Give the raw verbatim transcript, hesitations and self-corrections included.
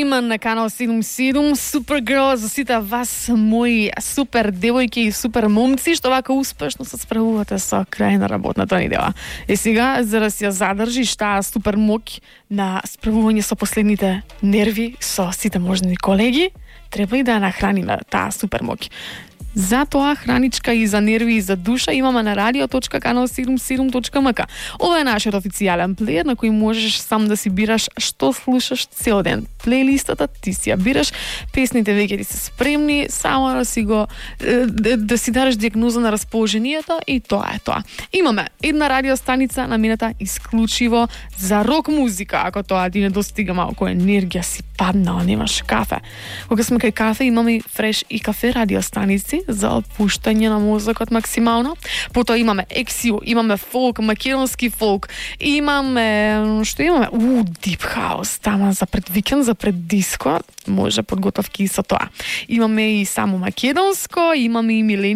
Има на канал седум седум Supergirl за сите вас, мои супер девојки и супер момци, што вака успешно се справувате со крај на работната недела. И сега, за да си ја задржиш таа супер моќ на справување со последните нерви, со сите можни колеги, треба и да ја нахраниме таа супер моќ. Затоа храничка и за нерви и за душа имаме на радио точка канал седум седум точка ем ка. Ова е нашиот официјален плеер на кој можеш сам да си бираш што слушаш цел ден. Плейлистата ти си ја бираш, песните веќе ти се спремни, само да си го да, да си дадеш диагноза на расположението и тоа е тоа. Имаме една радиостаница наменета исклучиво за рок музика, ако тоа ти не достига малку енергија, си паднал, немаш кафе. Кога сме кај кафе, имаме и фреш и кафе радиостаници за опуштање на мозокот максимално. Потоа имаме ексио, имаме фолк, македонски фолк, имаме, што имаме? У, дип хаус, тама за пред викенд, за пред диско, може подготовки и со тоа. Имаме и само македонско, имаме и милени